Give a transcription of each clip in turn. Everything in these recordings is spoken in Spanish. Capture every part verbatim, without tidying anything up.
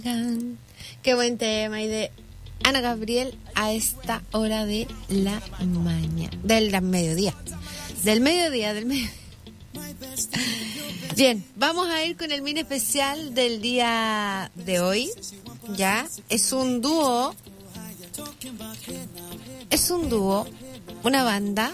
Qué buen tema, y de Ana Gabriel a esta hora de la mañana, del mediodía, del mediodía, del mediodía. Bien, vamos a ir con el mini especial del día de hoy. Ya, es un dúo, es un dúo, una banda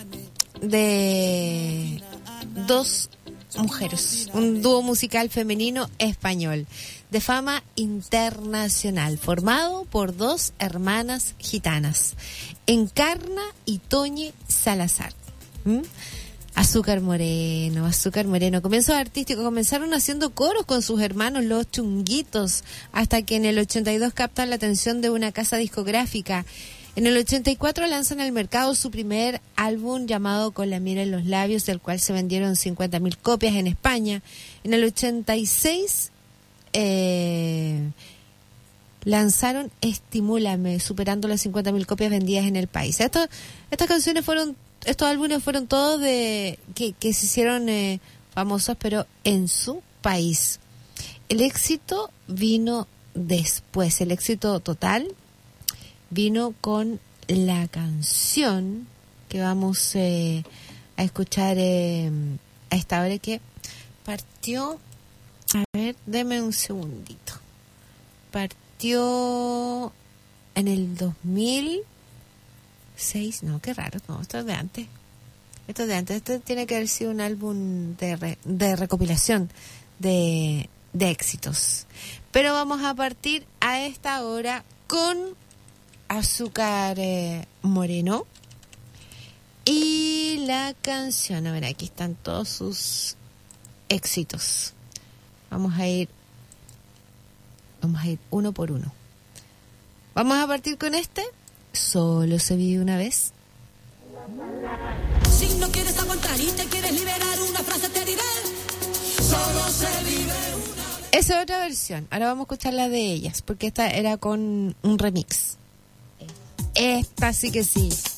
de dos mujeres, un dúo musical femenino español de fama internacional, formado por dos hermanas gitanas, Encarna y Toñi Salazar. ¿Mm? Azúcar Moreno, Azúcar Moreno. Comienzos artísticos, comenzaron haciendo coros con sus hermanos, los Chunguitos, hasta que en el ochenta y dos captan la atención de una casa discográfica. En el ochenta y cuatro lanzan al mercado su primer álbum llamado Con la miel en los labios, del cual se vendieron cincuenta mil copias en España. En el ochenta y seis eh, lanzaron Estimúlame, superando las cincuenta mil copias vendidas en el país. Esto, estas canciones fueron, estos álbumes fueron todos de que, que se hicieron eh, famosos, pero en su país. El éxito vino después, el éxito total vino con la canción que vamos eh, a escuchar eh, a esta hora, que partió, a ver, deme un segundito, partió en el dos mil seis, no, qué raro, no, esto es de antes, esto es de antes, esto tiene que haber sido un álbum de, re, de recopilación de, de éxitos, pero vamos a partir a esta hora con Azúcar eh, Moreno y la canción, a ver, aquí están todos sus éxitos. Vamos a ir vamos a ir uno por uno. Vamos a partir con este, Solo se vive una vez. Si no quieres aguantar y te quieres liberar, una frase te diré: solo se vive una vez. Esa es otra versión. Ahora vamos a escuchar la de ellas, porque esta era con un remix. Esta sí que sí.